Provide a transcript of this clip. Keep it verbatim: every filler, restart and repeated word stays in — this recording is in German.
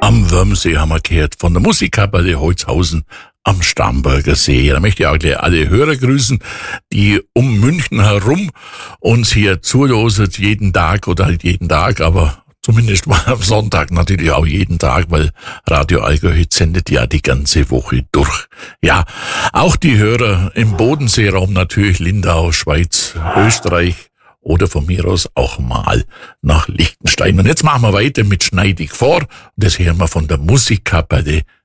am Würmsee haben wir gehört, von der Musikkapelle Holzhausen am Starnberger See. Da möchte ich auch gleich alle Hörer grüßen, die um München herum uns hier zuhören, jeden Tag oder halt jeden Tag, aber zumindest mal am Sonntag natürlich auch jeden Tag, weil Radio Allgäu sendet ja die ganze Woche durch. Ja, auch die Hörer im Bodenseeraum natürlich, Lindau, Schweiz, Österreich oder von mir aus auch mal nach Liechtenstein. Und jetzt machen wir weiter mit Schneidig vor. Das hören wir von der Musikkapelle